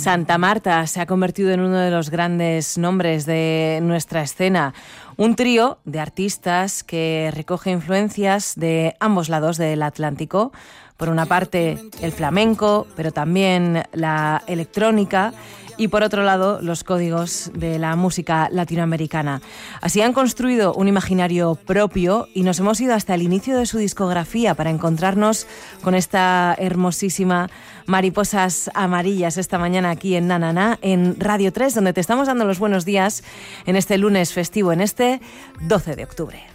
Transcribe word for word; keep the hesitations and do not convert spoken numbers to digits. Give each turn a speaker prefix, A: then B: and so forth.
A: Santa Marta se ha convertido en uno de los grandes nombres de nuestra escena. Un trío de artistas que recoge influencias de ambos lados del Atlántico. Por una parte, el flamenco, pero también la electrónica. Y por otro lado, los códigos de la música latinoamericana. Así han construido un imaginario propio y nos hemos ido hasta el inicio de su discografía para encontrarnos con esta hermosísima Mariposas Amarillas esta mañana aquí en Na Na Na, en Radio tres, donde te estamos dando los buenos días en este lunes festivo, en este doce de octubre.